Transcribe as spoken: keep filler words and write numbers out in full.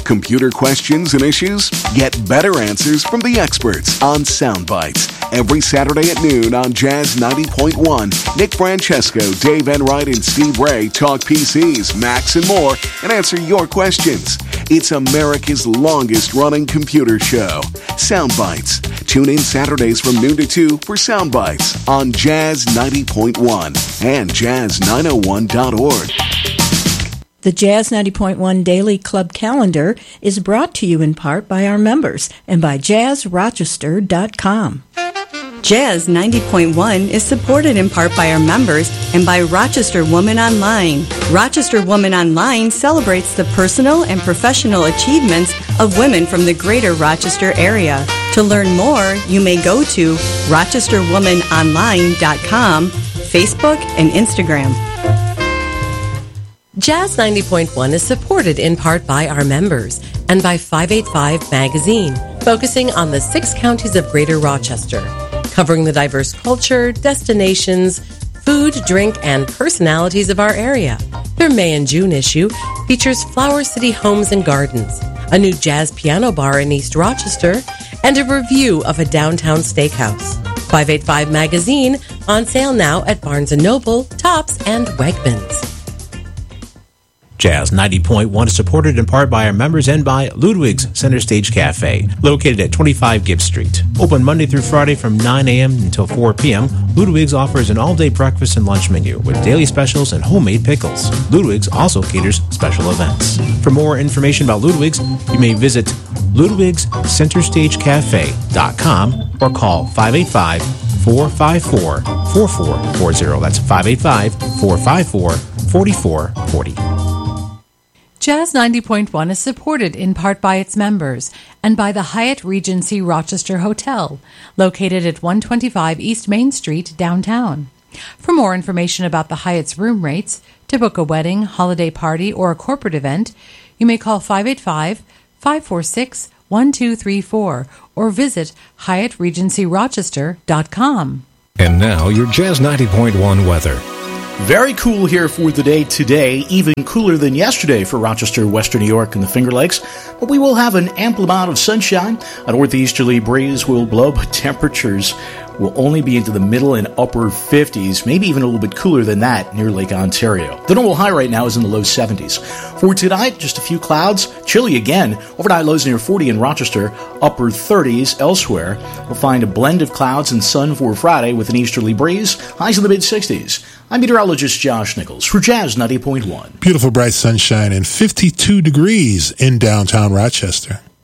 Computer questions and issues? Get better answers from the experts on Soundbites. Every Saturday at noon on Jazz ninety point one, Nick Francesco, Dave Enright, and Steve Ray talk P Cs, Macs, and more, and answer your questions. It's America's longest-running computer show, Soundbites. Tune in Saturdays from noon to two for Soundbites on Jazz ninety point one and jazz nine oh one dot org. The Jazz ninety point one Daily Club Calendar is brought to you in part by our members and by jazz rochester dot com. Jazz ninety point one is supported in part by our members and by Rochester Woman Online. Rochester Woman Online celebrates the personal and professional achievements of women from the greater Rochester area. To learn more, you may go to rochester woman online dot com, Facebook, and Instagram. Jazz ninety point one is supported in part by our members and by five eighty-five Magazine, focusing on the six counties of Greater Rochester, covering the diverse culture, destinations, food, drink, and personalities of our area. Their May and June issue features Flower City Homes and Gardens, a new jazz piano bar in East Rochester, and a review of a downtown steakhouse. five eighty-five Magazine, on sale now at Barnes and Noble, Tops, and Wegmans. Jazz ninety point one is supported in part by our members and by Ludwig's Center Stage Cafe, located at twenty-five Gibbs Street. Open Monday through Friday from nine a.m. until four p.m., Ludwig's offers an all-day breakfast and lunch menu with daily specials and homemade pickles. Ludwig's also caters special events. For more information about Ludwig's, you may visit ludwigs center stage cafe dot com or call five eight five, four five four, four four four zero. That's five eight five, four five four, four four four zero. Jazz ninety point one is supported in part by its members and by the Hyatt Regency Rochester Hotel, located at one twenty-five East Main Street, downtown. For more information about the Hyatt's room rates, to book a wedding, holiday party, or a corporate event, you may call five eight five, five four six, one two three four or visit hyatt regency rochester dot com. And now, your Jazz ninety point one weather. Very cool here for the day today, even cooler than yesterday for Rochester, Western New York, and the Finger Lakes. But we will have an ample amount of sunshine. A northeasterly breeze will blow, but temperatures will only be into the middle and upper fifties, maybe even a little bit cooler than that near Lake Ontario. The normal high right now is in the low seventies. For tonight, just a few clouds, chilly again. Overnight lows near forty in Rochester, upper thirties elsewhere. We'll find a blend of clouds and sun for Friday with an easterly breeze, highs in the mid-sixties. I'm meteorologist Josh Nichols for Jazz ninety point one. Beautiful bright sunshine and fifty-two degrees in downtown Rochester.